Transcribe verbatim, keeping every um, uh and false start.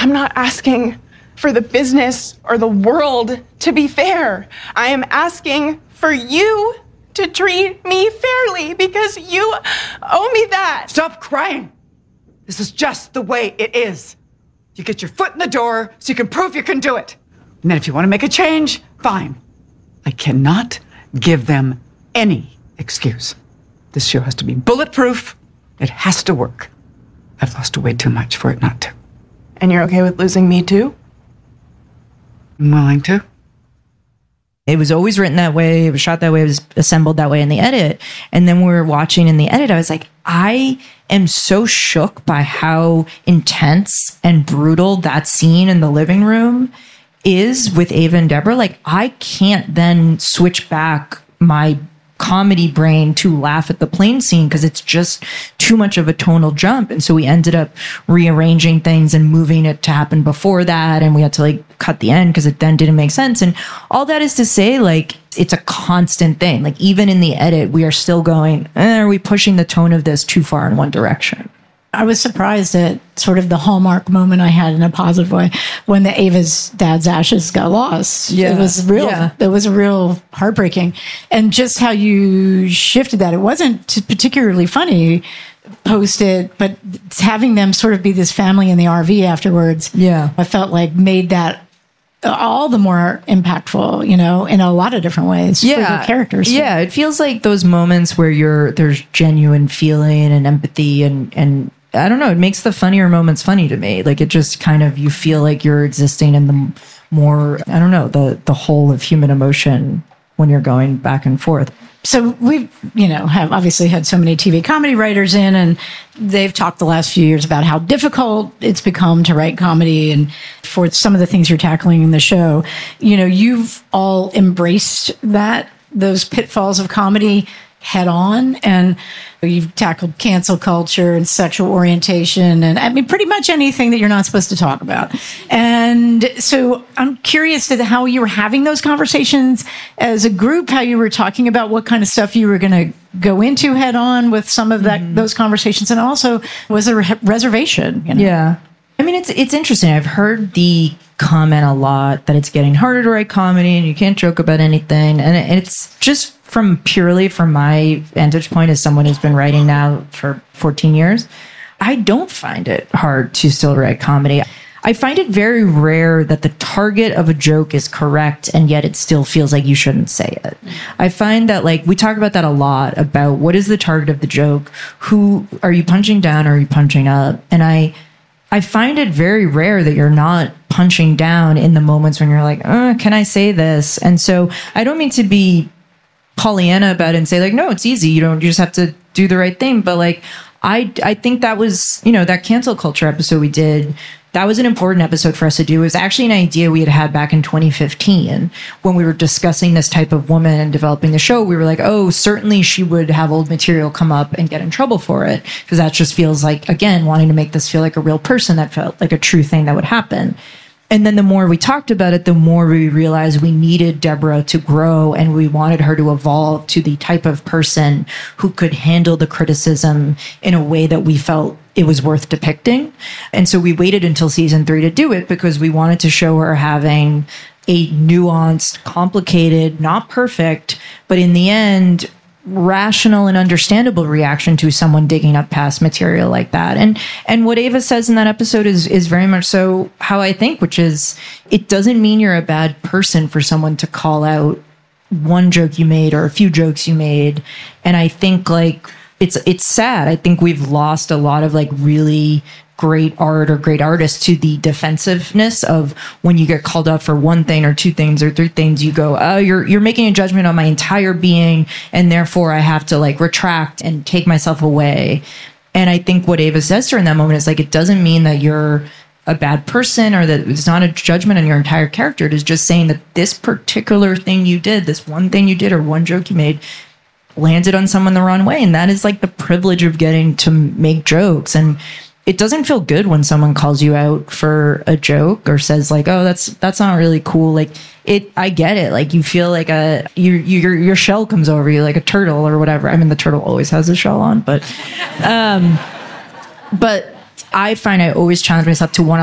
I'm not asking for the business or the world to be fair. I am asking for you to treat me fairly because you owe me that. Stop crying. This is just the way it is. You get your foot in the door so you can prove you can do it. And then if you want to make a change, fine. I cannot give them any excuse. This show has to be bulletproof. It has to work. I've lost way too much for it not to. And you're okay with losing me too? I'm willing to. It was always written that way. It was shot that way. It was assembled that way in the edit. And then we were watching in the edit. I was like, I am so shook by how intense and brutal that scene in the living room is with Ava and Deborah. Like, I can't then switch back my comedy brain to laugh at the plane scene because it's just too much of a tonal jump. And so we ended up rearranging things and moving it to happen before that. And we had to like cut the end because it then didn't make sense. And all that is to say, like, it's a constant thing. Like, even in the edit, we are still going, eh, are we pushing the tone of this too far in one direction? I was surprised at sort of the hallmark moment I had in a positive way when the Ava's dad's ashes got lost. Yeah. It was real. Yeah. It was real heartbreaking. And just how you shifted that. It wasn't particularly funny post it, but having them sort of be this family in the R V afterwards. Yeah. I felt like made that all the more impactful, you know, in a lot of different ways yeah. for your characters. Yeah, it feels like those moments where you're there's genuine feeling and empathy and and I don't know, it makes the funnier moments funny to me. Like, it just kind of, you feel like you're existing in the more, I don't know, the the whole of human emotion when you're going back and forth. So we've, you know, have obviously had so many T V comedy writers in, and they've talked the last few years about how difficult it's become to write comedy, and for some of the things you're tackling in the show, you know, you've all embraced that, those pitfalls of comedy head on, and you've tackled cancel culture and sexual orientation, and I mean, pretty much anything that you're not supposed to talk about. And so I'm curious to how you were having those conversations as a group, how you were talking about what kind of stuff you were going to go into head on with some of that, mm-hmm. those conversations. And also, was there a reservation? You know? Yeah. I mean, it's, it's interesting. I've heard the comment a lot that it's getting harder to write comedy and you can't joke about anything. And it's just from purely from my vantage point as someone who's been writing now for fourteen years, I don't find it hard to still write comedy. I find it very rare that the target of a joke is correct and yet it still feels like you shouldn't say it. I find that, like, we talk about that a lot, about what is the target of the joke? Who are you punching down or are you punching up? And I I find it very rare that you're not punching down in the moments when you're like, oh, can I say this? And so I don't mean to be Pollyanna about it and say, like, no, it's easy. You don't, you just have to do the right thing. But, like, I, I think that was, you know, that cancel culture episode we did, that was an important episode for us to do. It was actually an idea we had had back in twenty fifteen when we were discussing this type of woman and developing the show. We were like, oh, certainly she would have old material come up and get in trouble for it, because that just feels like, again, wanting to make this feel like a real person, that felt like a true thing that would happen. And then the more we talked about it, the more we realized we needed Deborah to grow and we wanted her to evolve to the type of person who could handle the criticism in a way that we felt it was worth depicting. And so we waited until season three to do it because we wanted to show her having a nuanced, complicated, not perfect, but in the end, rational and understandable reaction to someone digging up past material like that. And and what Ava says in that episode is is very much so how I think, which is, it doesn't mean you're a bad person for someone to call out one joke you made or a few jokes you made. And I think, like, it's it's sad. I think we've lost a lot of, like, really great art or great artists to the defensiveness of when you get called out for one thing or two things or three things, you go, oh, you're you're making a judgment on my entire being, and therefore I have to, like, retract and take myself away. And I think what Ava says to her in that moment is, like, it doesn't mean that you're a bad person or that it's not a judgment on your entire character. It is just saying that this particular thing you did, this one thing you did or one joke you made, landed on someone the wrong way. And that is, like, the privilege of getting to make jokes. And it doesn't feel good when someone calls you out for a joke or says, like, oh, that's that's not really cool. Like, it, I get it. Like, you feel like a you, you, your your shell comes over you like a turtle or whatever. I mean, the turtle always has a shell on, but um, but I find I always challenge myself to want to